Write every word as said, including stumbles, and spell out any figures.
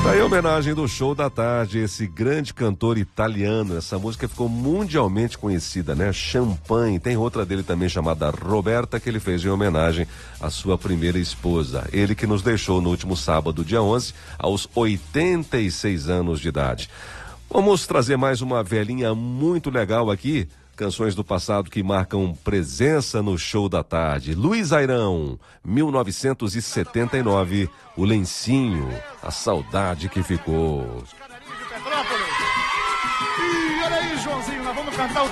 Tá aí a homenagem do Show da Tarde, esse grande cantor italiano. Essa música ficou mundialmente conhecida, né? Champagne. Tem outra dele também chamada Roberta, que ele fez em homenagem à sua primeira esposa. Ele que nos deixou no último sábado, dia onze, aos oitenta e seis anos de idade. Vamos trazer mais uma velhinha muito legal aqui. Canções do passado que marcam presença no Show da Tarde. Luiz Airão, mil novecentos e setenta e nove, O Lencinho, a saudade que ficou. E olha aí, Joãozinho, nós vamos cantar o